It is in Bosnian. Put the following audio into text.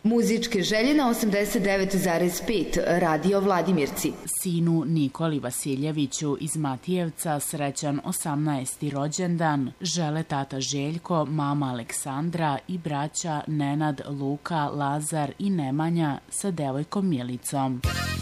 Muzičke želje na 89,5 Radio Vladimirci. Sinu Nikoli Vasiljeviću iz Matijevca srećan 18. rođendan žele tata Željko, mama Aleksandra i braća Nenad, Luka, Lazar i Nemanja sa devojkom Milicom.